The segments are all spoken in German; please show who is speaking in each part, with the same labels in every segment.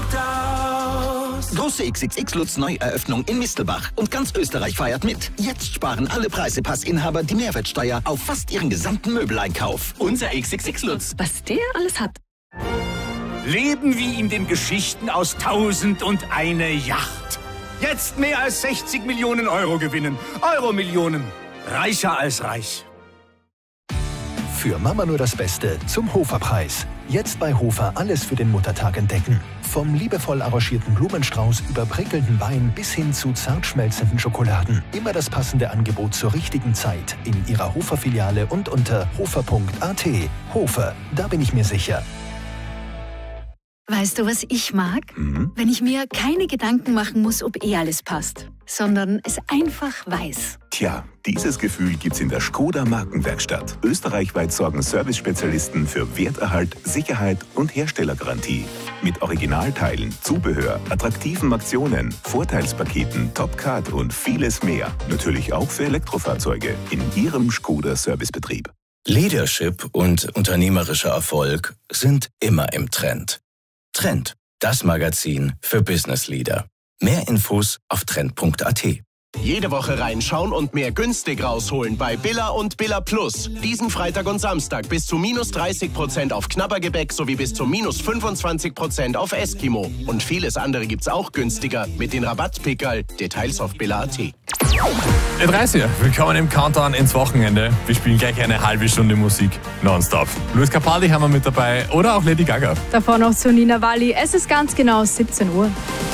Speaker 1: aus. Große XXX-Lutz-Neueröffnung in Mistelbach. Und ganz Österreich feiert mit. Jetzt sparen alle Preisepassinhaber die Mehrwertsteuer auf fast ihren gesamten Möbeleinkauf. Unser XXX-Lutz.
Speaker 2: Was der alles hat.
Speaker 3: Leben wie in den Geschichten aus 1001 Yacht. Jetzt mehr als 60 Millionen Euro gewinnen. Euro-Millionen. Reicher als reich.
Speaker 4: Für Mama nur das Beste zum Hofer-Preis. Jetzt bei Hofer alles für den Muttertag entdecken. Vom liebevoll arrangierten Blumenstrauß über prickelnden Wein bis hin zu zart schmelzenden Schokoladen. Immer das passende Angebot zur richtigen Zeit in Ihrer Hofer-Filiale und unter hofer.at. Hofer, da bin ich mir sicher.
Speaker 2: Weißt du, was ich mag? Wenn ich mir keine Gedanken machen muss, ob alles passt, sondern es einfach weiß.
Speaker 5: Tja, dieses Gefühl gibt's in der Škoda Markenwerkstatt. Österreichweit sorgen Service-Spezialisten für Werterhalt, Sicherheit und Herstellergarantie. Mit Originalteilen, Zubehör, attraktiven Aktionen, Vorteilspaketen, Top-Card und vieles mehr. Natürlich auch für Elektrofahrzeuge in Ihrem Škoda-Servicebetrieb.
Speaker 6: Leadership und unternehmerischer Erfolg sind immer im Trend. Trend, das Magazin für Business Leader. Mehr Infos auf trend.at.
Speaker 7: Jede Woche reinschauen und mehr günstig rausholen bei Billa und Billa Plus. Diesen Freitag und Samstag bis zu -30% auf Knabbergebäck sowie bis zu -25% auf Eskimo. Und vieles andere gibt's auch günstiger mit den Rabattpickerl. Details auf billa.at.
Speaker 8: Ö30, willkommen im Countdown ins Wochenende. Wir spielen gleich eine halbe Stunde Musik nonstop. Luis Capaldi haben wir mit dabei oder auch Lady Gaga.
Speaker 9: Davor noch zu Nina Wally. Es ist ganz genau 17 Uhr.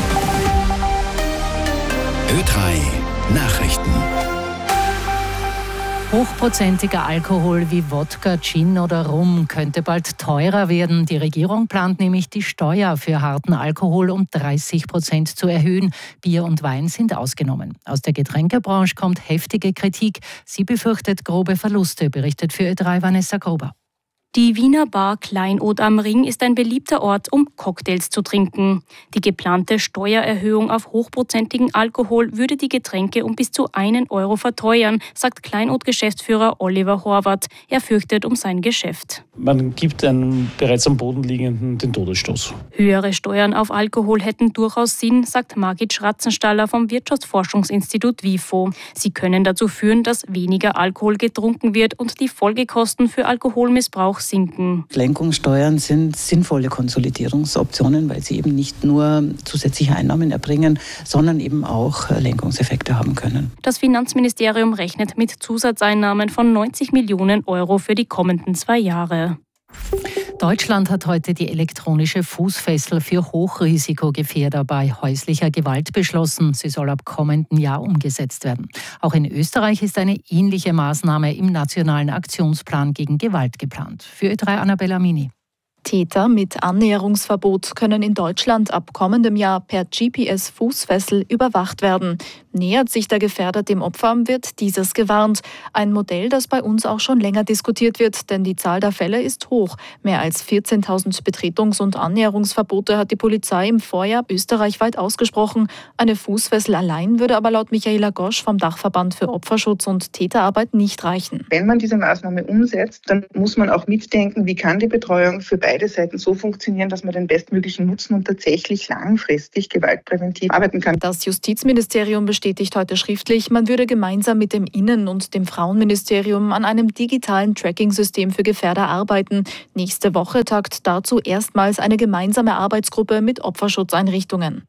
Speaker 6: Ö3 Nachrichten.
Speaker 10: Hochprozentiger Alkohol wie Wodka, Gin oder Rum könnte bald teurer werden. Die Regierung plant nämlich, die Steuer für harten Alkohol um 30% zu erhöhen. Bier und Wein sind ausgenommen. Aus der Getränkebranche kommt heftige Kritik. Sie befürchtet grobe Verluste, berichtet für Ö3 Vanessa Gruber.
Speaker 9: Die Wiener Bar Kleinod am Ring ist ein beliebter Ort, um Cocktails zu trinken. Die geplante Steuererhöhung auf hochprozentigen Alkohol würde die Getränke um bis zu 1 Euro verteuern, sagt Kleinod-Geschäftsführer Oliver Horvath. Er fürchtet um sein Geschäft.
Speaker 11: Man gibt einem bereits am Boden liegenden den Todesstoß.
Speaker 9: Höhere Steuern auf Alkohol hätten durchaus Sinn, sagt Margit Schratzenstaller vom Wirtschaftsforschungsinstitut WIFO. Sie können dazu führen, dass weniger Alkohol getrunken wird und die Folgekosten für Alkoholmissbrauch sinken.
Speaker 12: Lenkungssteuern sind sinnvolle Konsolidierungsoptionen, weil sie eben nicht nur zusätzliche Einnahmen erbringen, sondern eben auch Lenkungseffekte haben können.
Speaker 9: Das Finanzministerium rechnet mit Zusatzeinnahmen von 90 Millionen Euro für die kommenden 2 Jahre.
Speaker 10: Deutschland hat heute die elektronische Fußfessel für Hochrisikogefährder bei häuslicher Gewalt beschlossen. Sie soll ab kommenden Jahr umgesetzt werden. Auch in Österreich ist eine ähnliche Maßnahme im Nationalen Aktionsplan gegen Gewalt geplant. Für Ö3 Annabella Mini.
Speaker 13: Täter mit Annäherungsverbot können in Deutschland ab kommendem Jahr per GPS-Fußfessel überwacht werden. Nähert sich der Gefährder dem Opfer, wird dieses gewarnt. Ein Modell, das bei uns auch schon länger diskutiert wird, denn die Zahl der Fälle ist hoch. Mehr als 14.000 Betretungs- und Annäherungsverbote hat die Polizei im Vorjahr österreichweit ausgesprochen. Eine Fußfessel allein würde aber laut Michaela Gosch vom Dachverband für Opferschutz und Täterarbeit nicht reichen.
Speaker 14: Wenn man diese Maßnahme umsetzt, dann muss man auch mitdenken, wie kann die Betreuung für beide Seiten so funktionieren, dass man den bestmöglichen Nutzen und tatsächlich langfristig gewaltpräventiv arbeiten kann.
Speaker 13: Das Justizministerium bestätigt heute schriftlich, man würde gemeinsam mit dem Innen- und dem Frauenministerium an einem digitalen Tracking-System für Gefährder arbeiten. Nächste Woche tagt dazu erstmals eine gemeinsame Arbeitsgruppe mit Opferschutzeinrichtungen.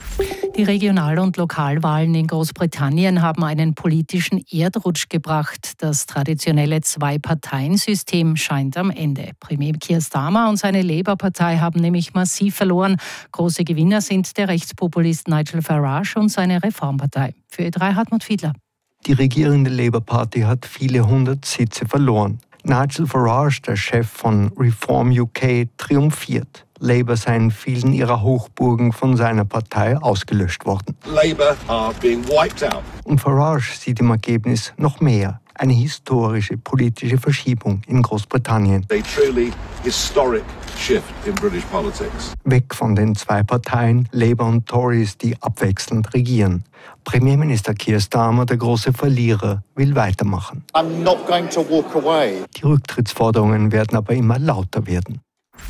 Speaker 10: Die Regional- und Lokalwahlen in Großbritannien haben einen politischen Erdrutsch gebracht. Das traditionelle Zwei-Parteien-System scheint am Ende. Premier Keir Starmer und seine Labour-Partei haben nämlich massiv verloren. Große Gewinner sind der Rechtspopulist Nigel Farage und seine Reformpartei. Für Ö3 Hartmut Fiedler.
Speaker 15: Die regierende Labour Party hat viele 100 Sitze verloren. Nigel Farage, der Chef von Reform UK, triumphiert. Labour seien in vielen ihrer Hochburgen von seiner Partei ausgelöscht worden.
Speaker 16: Labour are being wiped out.
Speaker 15: Und Farage sieht im Ergebnis noch mehr. Eine historische politische Verschiebung in Großbritannien.
Speaker 16: A truly historic shift in British politics.
Speaker 15: Weg von den 2 Parteien, Labour und Tories, die abwechselnd regieren. Premierminister Keir Starmer, der große Verlierer, will weitermachen.
Speaker 16: I'm not going to walk away.
Speaker 15: Die Rücktrittsforderungen werden aber immer lauter werden.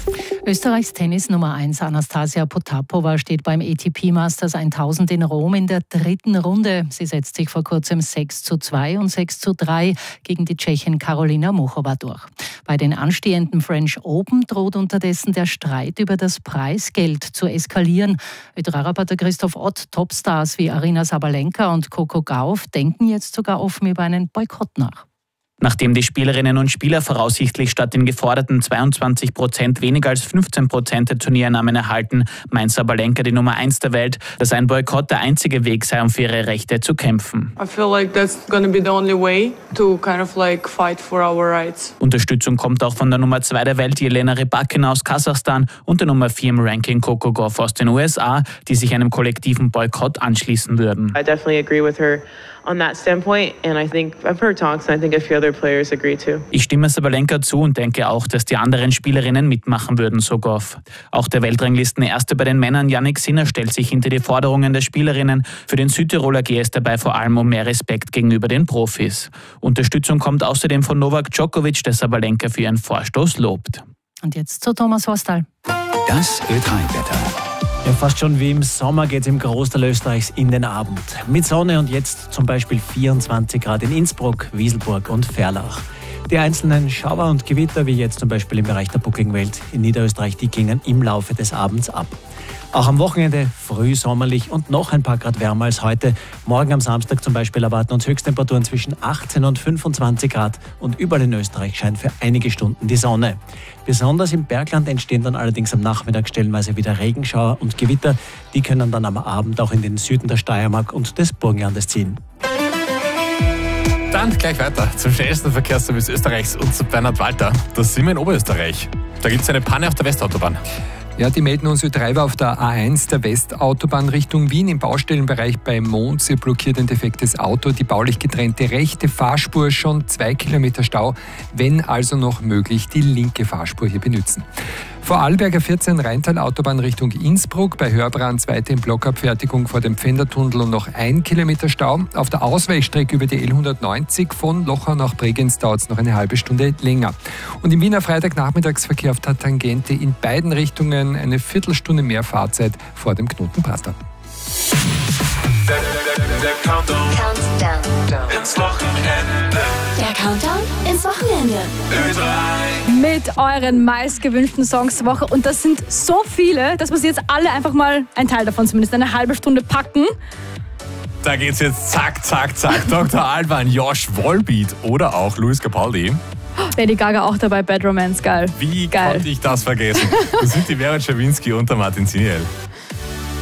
Speaker 10: Österreichs Tennis Nummer 1 Anastasia Potapova steht beim ATP Masters 1000 in Rom in der 3. Runde. Sie setzt sich vor kurzem 6:2 und 6:3 gegen die Tschechin Karolina Muchova durch. Bei den anstehenden French Open droht unterdessen der Streit über das Preisgeld zu eskalieren. Ödra-Reporter Christoph Ott, Topstars wie Aryna Sabalenka und Coco Gauff denken jetzt sogar offen über einen Boykott nach.
Speaker 17: Nachdem die Spielerinnen und Spieler voraussichtlich statt den geforderten 22% weniger als 15% der Turniereinnahmen erhalten, meint Sabalenka, die Nummer 1 der Welt, dass ein Boykott der einzige Weg sei, um für ihre Rechte zu kämpfen.
Speaker 18: I feel like that's going to be the only way to kind of like fight for our rights.
Speaker 17: Unterstützung kommt auch von der Nummer 2 der Welt, Jelena Rybakina aus Kasachstan, und der Nummer 4 im Ranking, Coco Gauff aus den USA, die sich einem kollektiven Boykott anschließen würden.
Speaker 18: I definitely agree with her on that standpoint, and I think I've heard talks and I think a few other players agree too.
Speaker 17: Ich stimme Sabalenka zu und denke auch, dass die anderen Spielerinnen mitmachen würden, so Gauff. Auch der Weltranglisten-Erste bei den Männern, Jannik Sinner, stellt sich hinter die Forderungen der Spielerinnen. Für den Südtiroler geht es dabei vor allem um mehr Respekt gegenüber den Profis. Unterstützung kommt außerdem von Novak Djokovic, der Sabalenka für ihren Vorstoß lobt.
Speaker 10: Und jetzt zu Thomas Horstal.
Speaker 1: Das Ö3-Wetter.
Speaker 19: Ja, fast schon wie im Sommer geht es im Großteil Österreichs in den Abend. Mit Sonne und jetzt zum Beispiel 24 Grad in Innsbruck, Wieselburg und Ferlach. Die einzelnen Schauer und Gewitter, wie jetzt zum Beispiel im Bereich der Bucklingwelt in Niederösterreich, die gingen im Laufe des Abends ab. Auch am Wochenende früh sommerlich und noch ein paar Grad wärmer als heute. Morgen am Samstag zum Beispiel erwarten uns Höchsttemperaturen zwischen 18 und 25 Grad und überall in Österreich scheint für einige Stunden die Sonne. Besonders im Bergland entstehen dann allerdings am Nachmittag stellenweise wieder Regenschauer und Gewitter. Die können dann am Abend auch in den Süden der Steiermark und des Burgenlandes ziehen.
Speaker 8: Dann gleich weiter zum schnellsten Verkehrsservice Österreichs und zu Bernhard Walter. Da sind wir in Oberösterreich. Da gibt es eine Panne auf der Westautobahn.
Speaker 20: Ja, die melden uns Ö3 auf der A1 der Westautobahn Richtung Wien im Baustellenbereich bei Mondsee blockiert ein defektes Auto. Die baulich getrennte rechte Fahrspur schon 2 Kilometer Stau. Wenn also noch möglich, die linke Fahrspur hier benutzen. Vorarlberger 14 Rheintal-Autobahn Richtung Innsbruck. Bei Hörbrand zweite in Blockabfertigung vor dem Pfändertunnel und noch 1 Kilometer Stau. Auf der Ausweichstrecke über die L190 von Lochau nach Bregenz dauert es noch eine halbe Stunde länger. Und im Wiener Freitagnachmittagsverkehr auf der Tangente in beiden Richtungen eine Viertelstunde mehr Fahrzeit vor dem Knoten Prater.
Speaker 21: Der Countdown ins Wochenende.
Speaker 22: Der Countdown ins Wochenende.
Speaker 21: Ö3.
Speaker 22: Mit euren meistgewünschten Songs der Woche. Und das sind so viele, dass wir sie jetzt alle einfach mal, ein Teil davon zumindest, eine halbe Stunde packen.
Speaker 8: Da geht's jetzt zack, zack, zack. Dr. Alban, Josh Volbeat oder auch Luis Capaldi.
Speaker 22: Lady Gaga auch dabei, Bad Romance, geil.
Speaker 8: Wie
Speaker 22: geil.
Speaker 8: konnte ich das vergessen? Das sind die Vera Czerwinski und der Martin Siniel.